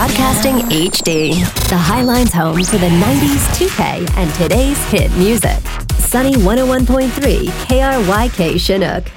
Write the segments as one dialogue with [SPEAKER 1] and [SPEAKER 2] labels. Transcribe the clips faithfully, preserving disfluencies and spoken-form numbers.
[SPEAKER 1] Broadcasting H D, the Highline's home for the nineties, two K, and today's hit music. Sunny one oh one point three K R Y K Chinook.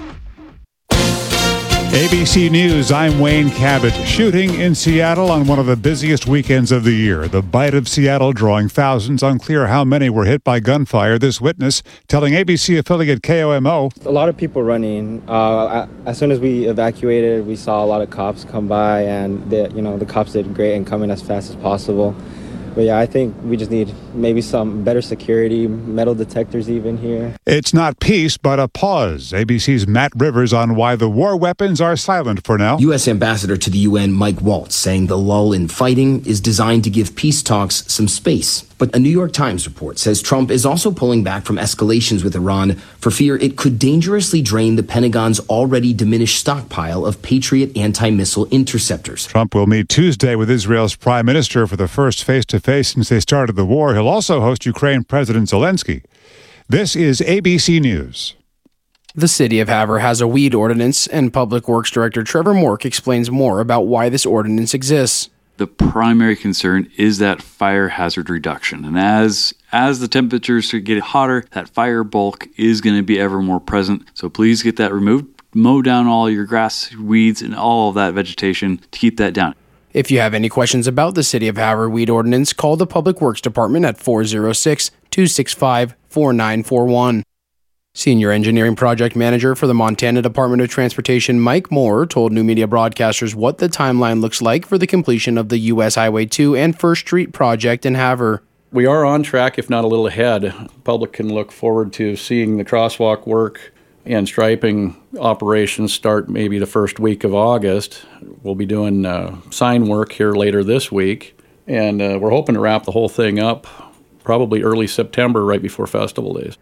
[SPEAKER 2] A B C News, I'm Wayne Cabot. Shooting in Seattle on one of the busiest weekends of the year. The Bite of Seattle drawing thousands. Unclear how many were hit by gunfire. This witness telling A B C affiliate K O M O.
[SPEAKER 3] A lot of people running. Uh, as soon as we evacuated, we saw a lot of cops come by, and the, you know, the cops did great in coming as fast as possible. But yeah, I think we just need maybe some better security, metal detectors even here.
[SPEAKER 2] It's not peace, but a pause. A B C's Matt Rivers on why the war weapons are silent for now.
[SPEAKER 4] U S Ambassador to the U N Mike Waltz saying the lull in fighting is designed to give peace talks some space. But a New York Times report says Trump is also pulling back from escalations with Iran for fear it could dangerously drain the Pentagon's already diminished stockpile of Patriot anti-missile interceptors.
[SPEAKER 2] Trump will meet Tuesday with Israel's prime minister for the first face-to-face since they started the war. He'll also host Ukraine President Zelensky. This is A B C News.
[SPEAKER 5] The city of Havre has a weed ordinance, and Public Works Director Trevor Mork explains more about why this ordinance exists.
[SPEAKER 6] The primary concern is that fire hazard reduction. And as as the temperatures get hotter, that fire bulk is going to be ever more present. So please get that removed. Mow down all your grass, weeds, and all of that vegetation to keep that down.
[SPEAKER 5] If you have any questions about the City of Havre weed ordinance, call the Public Works Department at four oh six, two six five, four nine four one. Senior Engineering Project Manager for the Montana Department of Transportation, Mike Moore, told New Media Broadcasters what the timeline looks like for the completion of the U S Highway two and First Street project in Havre.
[SPEAKER 7] We are on track, if not a little ahead. The public can look forward to seeing the crosswalk work and striping operations start maybe the first week of August. We'll be doing uh, sign work here later this week, and uh, we're hoping to wrap the whole thing up probably early September, right before festival days.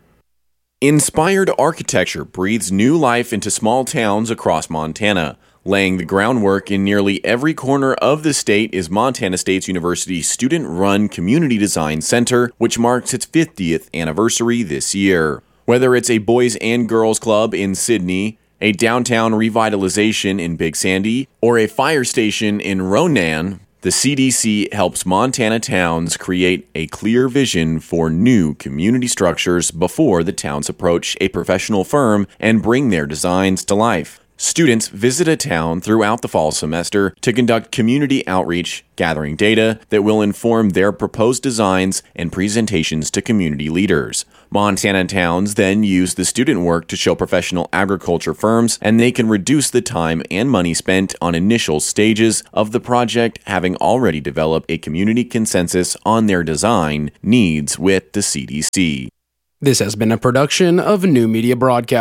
[SPEAKER 8] Inspired architecture breathes new life into small towns across Montana. Laying the groundwork in nearly every corner of the state is Montana State University's student-run Community Design Center, which marks its fiftieth anniversary this year. Whether it's a Boys and Girls Club in Sydney, a downtown revitalization in Big Sandy, or a fire station in Ronan, the C D C helps Montana towns create a clear vision for new community structures before the towns approach a professional firm and bring their designs to life. Students visit a town throughout the fall semester to conduct community outreach, gathering data that will inform their proposed designs and presentations to community leaders. Montana towns then use the student work to show professional agriculture firms, and they can reduce the time and money spent on initial stages of the project, having already developed a community consensus on their design needs with the C D C.
[SPEAKER 5] This has been a production of New Media Broadcast.